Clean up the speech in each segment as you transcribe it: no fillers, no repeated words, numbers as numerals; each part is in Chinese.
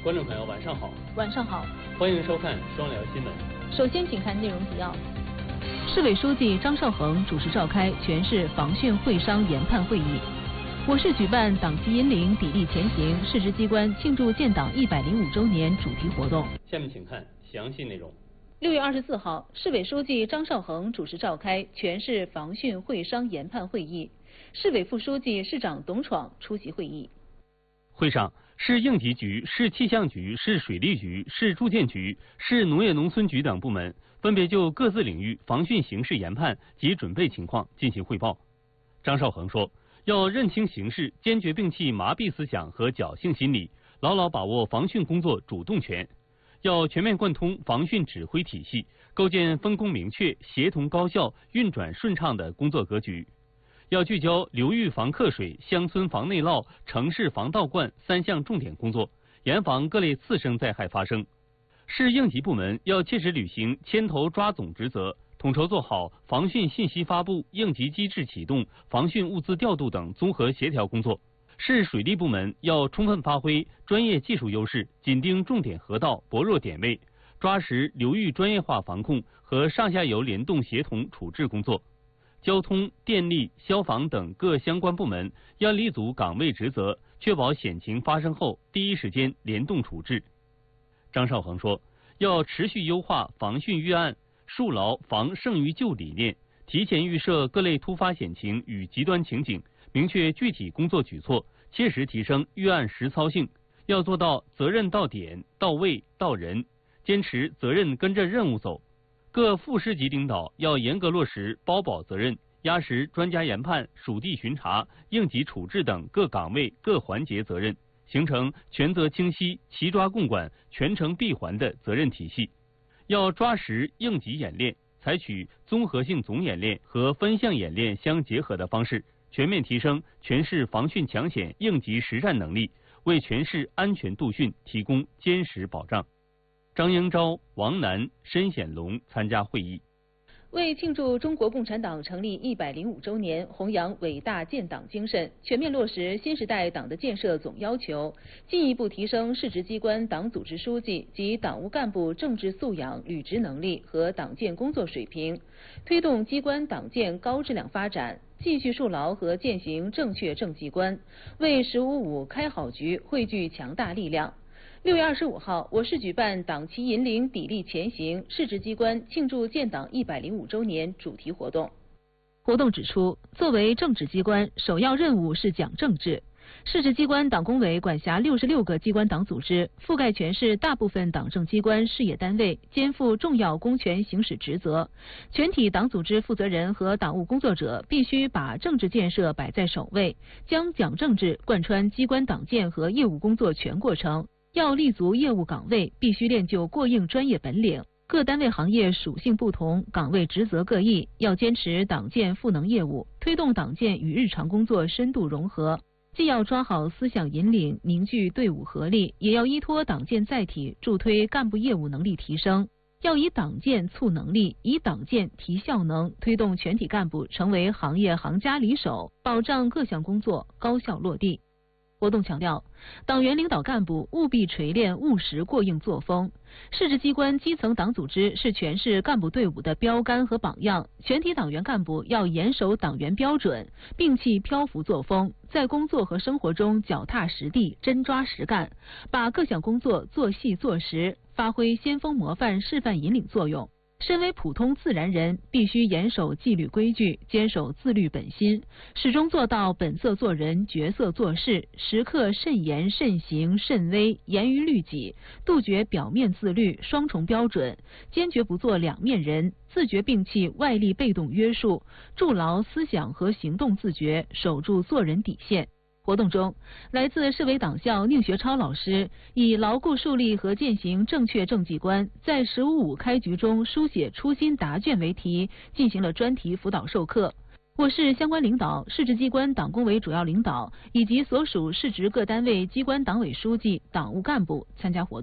观众朋友，晚上好。 晚上好， 欢迎收看双聊新闻。 首先，请看内容提要。市委书记张少恒主持召开全市防汛会商研判会议。我市举办党旗引领砥砺前行市直机关庆祝建党105周年主题活动。 下面请看详细内容。 6月24号，市委书记张少恒主持召开全市防汛会商研判会议，市委副书记、市长董闯出席会议。 会上，市应急局、市气象局、市水利局、市住建局、市农业农村局等部门分别就各自领域防汛形势研判及准备情况进行汇报。张少恒说，要认清形势，坚决摒弃麻痹思想和侥幸心理，牢牢把握防汛工作主动权。要全面贯通防汛指挥体系，构建分工明确、协同高效、运转顺畅的工作格局。要聚焦流域防克水、乡村防内涝、城市防倒灌3项重点工作，严防各类次生灾害发生。市应急部门要切实履行牵头抓总职责，统筹做好防汛信息发布、应急机制启动、防汛物资调度等综合协调工作。市水利部门要充分发挥专业技术优势，紧盯重点河道、薄弱点位，抓实流域专业化防控和上下游联动协同处置工作。交通、电力、消防等各相关部门要立足岗位职责，确保险情发生后第一时间联动处置。张少恒说，要持续优化防汛预案，树牢防胜于救理念，提前预设各类突发险情与极端情景，明确具体工作举措，切实提升预案实操性。要做到责任到点、到位、到人，坚持责任跟着任务走。各副市级领导要严格落实包保责任，压实专家研判、属地巡查、应急处置等各岗位各环节责任，形成权责清晰、齐抓共管、全程闭环的责任体系。要抓实应急演练，采取综合性总演练和分项演练相结合的方式，全面提升全市防汛抢险应急实战能力，为全市安全度汛提供坚实保障。张英昭、王楠、申显龙参加会议。 为庆祝中国共产党成立105周年，弘扬伟大建党精神，全面落实新时代党的建设总要求，进一步提升市直机关党组织书记及党务干部政治素养、履职能力和党建工作水平，推动机关党建高质量发展，继续树牢和践行正确政绩观，为“15·5”开好局汇聚强大力量。6月25号，我市举办党旗引领砥砺前行市直机关庆祝建党105周年主题活动。活动指出，作为政治机关，首要任务是讲政治。市直机关党工委管辖66个机关党组织，覆盖全市大部分党政机关事业单位，肩负重要公权行使职责。全体党组织负责人和党务工作者必须把政治建设摆在首位，将讲政治贯穿机关党建和业务工作全过程。要立足业务岗位，必须练就过硬专业本领。各单位行业属性不同，岗位职责各异，要坚持党建赋能业务，推动党建与日常工作深度融合。既要抓好思想引领，凝聚队伍合力，也要依托党建载体，助推干部业务能力提升。要以党建促能力，以党建提效能，推动全体干部成为行业行家里手，保障各项工作高效落地。活动强调，党员领导干部务必锤炼务实过硬作风。市直机关基层党组织是全市干部队伍的标杆和榜样，全体党员干部要严守党员标准，摒弃漂浮作风，在工作和生活中脚踏实地、真抓实干，把各项工作做细做实，发挥先锋模范示范引领作用。身为普通自然人，必须严守纪律规矩，坚守自律本心，始终做到本色做人、角色做事，时刻慎言、慎行、慎微，严于律己，杜绝表面自律、双重标准，坚决不做两面人，自觉摒弃外力被动约束，筑牢思想和行动自觉，守住做人底线。活动中，来自市委党校宁学超老师以牢固树立和践行正确政绩观，在“15·5”开局中书写初心答卷为题，进行了专题辅导授课。我市相关领导、市直机关党工委主要领导以及所属市直各单位机关党委书记、党务干部参加活动。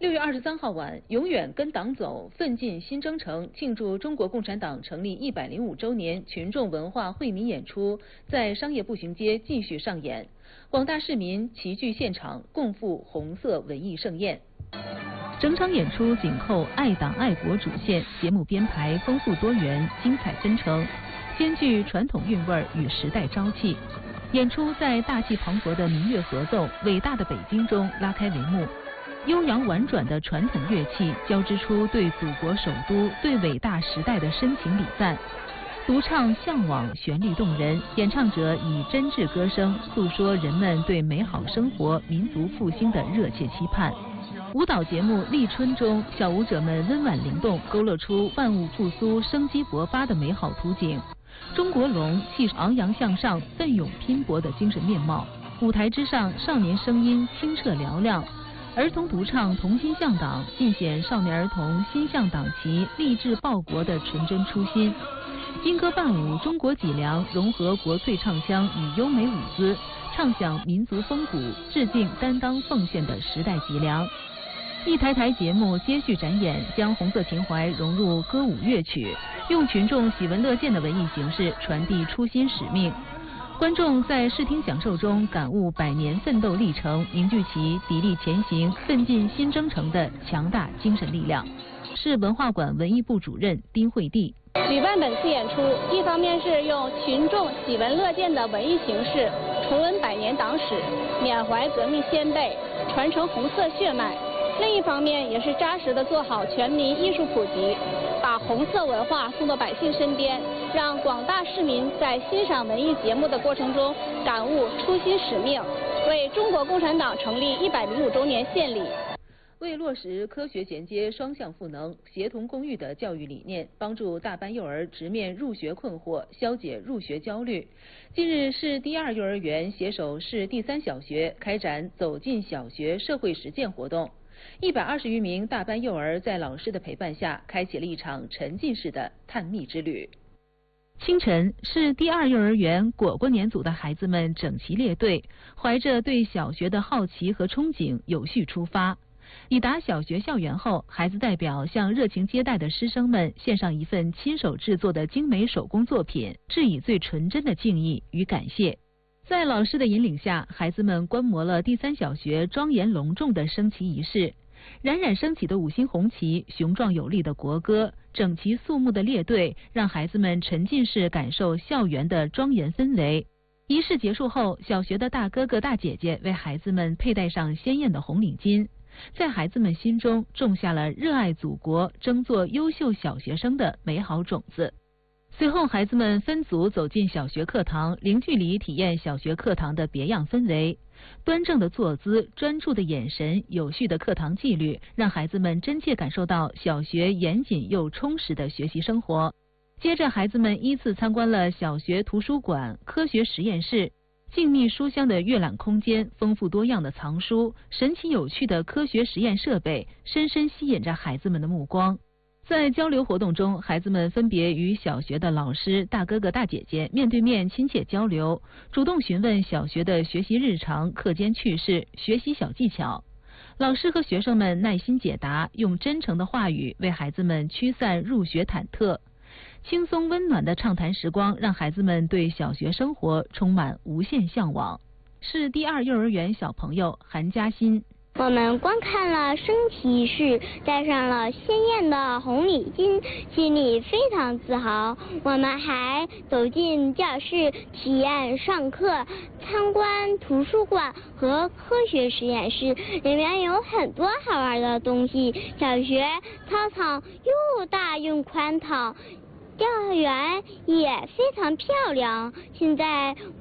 6月23号晚，永远跟党走，奋进新征程庆祝中国共产党成立105周年群众文化惠民演出在商业步行街继续上演，广大市民齐聚现场，共赴红色文艺盛宴。整场演出紧扣爱党爱国主线，节目编排丰富多元，精彩纷呈，兼具传统韵味与时代朝气。演出在大气磅礴的民乐合奏《伟大的北京》中拉开帷幕。悠扬婉转的传统乐器交织出对祖国首都、对伟大时代的深情礼赞。独唱向往，旋律动人，演唱者以真挚歌声诉说人们对美好生活、民族复兴的热切期盼。舞蹈节目《立春》中，小舞者们温婉灵动，勾勒出万物复苏、生机勃发的美好图景。中国龙气昂扬向上、奋勇拼搏的精神面貌。舞台之上，少年声音清澈嘹亮。儿童独唱同心向党，尽显少年儿童心向党旗、立志报国的纯真初心。金歌伴舞，中国脊梁融合国粹唱腔与优美舞姿，唱响民族风骨，致敬担当奉献的时代脊梁。一台台节目接续展演，将红色情怀融入歌舞乐曲，用群众喜闻乐见的文艺形式传递初心使命。观众在视听享受中感悟100年奋斗历程，凝聚起砥砺前行、奋进新征程的强大精神力量。市文化馆文艺部主任丁慧娣。 举办本次演出，一方面是用群众喜闻乐见的文艺形式重温100年党史，缅怀革命先辈，传承红色血脉；另一方面也是扎实的做好全民艺术普及，把红色文化送到百姓身边，让广大市民在欣赏文艺节目的过程中感悟初心使命，为中国共产党成立105周年献礼。 为落实科学衔接、双向赋能、协同共育的教育理念，帮助大班幼儿直面入学困惑，消解入学焦虑，近日，市第2幼儿园携手市第3小学开展走进小学社会实践活动。120余名大班幼儿在老师的陪伴下，开启了一场沉浸式的探秘之旅。清晨，市第2幼儿园果果年组的孩子们整齐列队，怀着对小学的好奇和憧憬，有序出发。抵达小学校园后，孩子代表向热情接待的师生们献上一份亲手制作的精美手工作品，致以最纯真的敬意与感谢。在老师的引领下，孩子们观摩了第3小学庄严隆重的升旗仪式。冉冉升起的5星红旗，雄壮有力的国歌，整齐肃穆的列队，让孩子们沉浸式感受校园的庄严氛围。仪式结束后，小学的大哥哥大姐姐为孩子们佩戴上鲜艳的红领巾，在孩子们心中种下了热爱祖国、争做优秀小学生的美好种子。随后，孩子们分组走进小学课堂，零距离体验小学课堂的别样氛围。端正的坐姿、专注的眼神、有序的课堂纪律，让孩子们真切感受到小学严谨又充实的学习生活。接着，孩子们依次参观了小学图书馆、科学实验室。静谧书香的阅览空间，丰富多样的藏书，神奇有趣的科学实验设备，深深吸引着孩子们的目光。在交流活动中，孩子们分别与小学的老师、大哥哥大姐姐面对面亲切交流，主动询问小学的学习日常、课间趣事、学习小技巧。老师和学生们耐心解答，用真诚的话语为孩子们驱散入学忐忑。轻松温暖的畅谈时光，让孩子们对小学生活充满无限向往。市第2幼儿园小朋友韩嘉欣。 我们观看了升旗仪式，戴上了鲜艳的红领巾，心里非常自豪。我们还走进教室，体验上课，参观图书馆和科学实验室，里面有很多好玩的东西。小学操场又大又宽敞，幼儿园也非常漂亮。现在